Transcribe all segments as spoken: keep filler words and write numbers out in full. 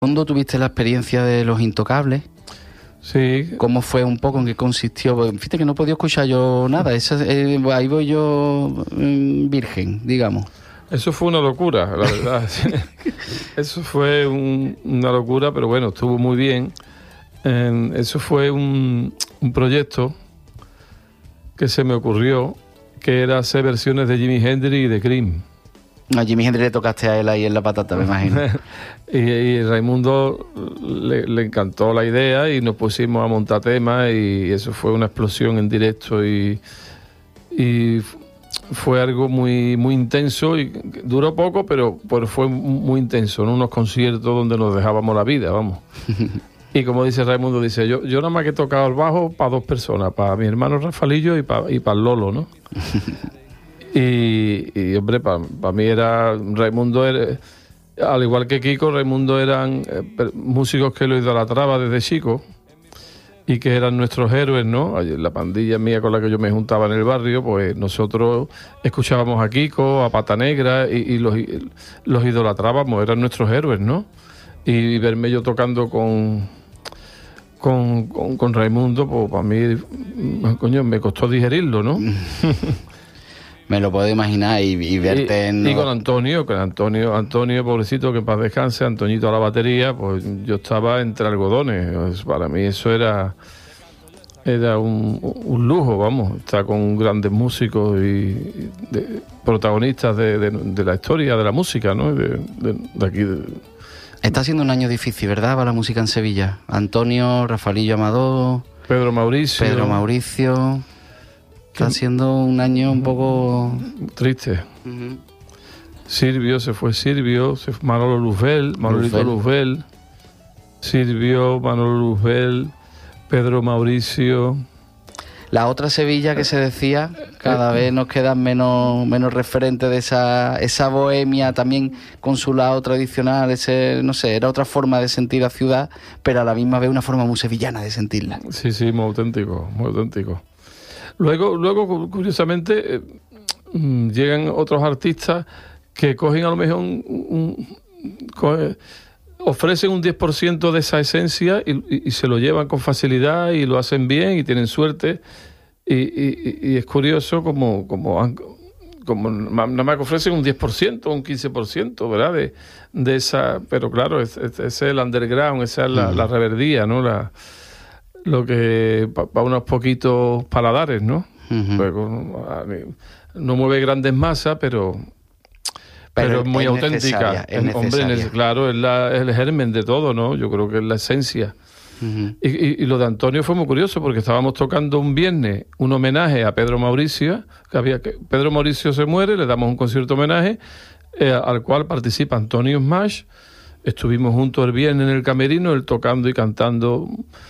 ¿Cuándo tuviste la experiencia de Los Intocables? Sí. ¿Cómo fue un poco? ¿En qué consistió? Fíjate que no he podido escuchar yo nada. Esa, eh, ahí voy yo mm, virgen, digamos. Eso fue una locura, la verdad. Eso fue un, una locura, pero bueno, estuvo muy bien. Eh, eso fue un, un proyecto que se me ocurrió, que era hacer versiones de Jimi Hendrix y de Cream. A Jimi Hendrix le tocaste a él ahí en la patata, me imagino. y, y Raimundo le, le encantó la idea y nos pusimos a montar temas y eso fue una explosión en directo y, y fue algo muy muy intenso y duró poco, pero, pero fue muy intenso, en unos conciertos donde nos dejábamos la vida, vamos. Y como dice Raimundo, dice, yo, yo nada más que he tocado el bajo para dos personas, para mi hermano Rafalillo y para y para el Lolo, ¿no? Y, y hombre, para pa mí era Raimundo, era, al igual que Kiko, Raimundo eran eh, músicos que lo idolatraba desde chico y que eran nuestros héroes, ¿no? La pandilla mía con la que yo me juntaba en el barrio, pues nosotros escuchábamos a Kiko, a Pata Negra y, y los, los idolatrábamos, eran nuestros héroes, ¿no? Y verme yo tocando con, con, con, con Raimundo, pues para mí, coño, me costó digerirlo, ¿no? Me lo puedo imaginar y, y verte y, en... Y con Antonio, con Antonio, Antonio, pobrecito, que en paz descanse, Antoñito a la batería, pues yo estaba entre algodones. Para mí eso era era un, un lujo, vamos, estar con grandes músicos y de, protagonistas de, de, de la historia de la música, ¿no? De, de, de aquí. De... Está siendo un año difícil, ¿verdad?, para la música en Sevilla. Antonio, Rafalillo Amador... Pedro Mauricio... Pedro Mauricio... Está siendo un año un poco... triste. Uh-huh. Silvio, se fue Silvio, se fue Manolo Luzbel, Manolito Luzbel, Silvio, Manolo Luzbel, Pedro Mauricio... La otra Sevilla que se decía, cada vez nos quedan menos, menos referentes de esa, esa bohemia también con su lado tradicional, ese, no sé, era otra forma de sentir la ciudad, pero a la misma vez una forma muy sevillana de sentirla. Sí, sí, muy auténtico, muy auténtico. Luego, luego curiosamente, eh, llegan otros artistas que cogen a lo mejor un, un, un coge, ofrecen un diez por ciento de esa esencia y, y, y se lo llevan con facilidad y lo hacen bien y tienen suerte. Y, y, y es curioso como, como, como nada más que ofrecen un diez por ciento, un quince por ciento, ¿verdad? De, de esa, pero claro, ese es, es el underground, esa es la, uh-huh. la reverdía, ¿no? La, lo que para pa unos poquitos paladares, ¿no? Uh-huh. Pues, no mueve grandes masas, pero pero, pero es muy es auténtica. Es es, hombre, es, claro, es, la, es el germen de todo, ¿no? Yo creo que es la esencia. Uh-huh. y, y, y lo de Antonio fue muy curioso porque estábamos tocando un viernes un homenaje a Pedro Mauricio, que había que Pedro Mauricio se muere, le damos un concierto homenaje eh, al cual participa Antonio Smash. Estuvimos juntos el viernes en el camerino, él tocando y cantando.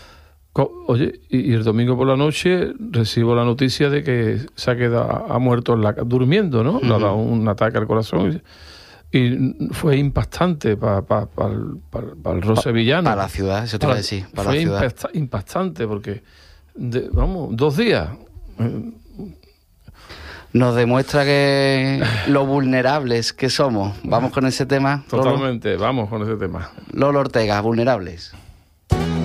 Oye, y, y el domingo por la noche recibo la noticia de que se ha quedado, ha muerto en la, durmiendo, ¿no? Uh-huh. Le ha dado un ataque al corazón y, y fue impactante para pa, pa, pa, pa el rock sevillano. Para la ciudad, eso te iba a decir. Para fue la ciudad. Impacta, impactante porque, de, vamos, dos días. Nos demuestra que lo vulnerables que somos. Vamos con ese tema. Totalmente, Lolo. Vamos con ese tema. Lolo Ortega, vulnerables.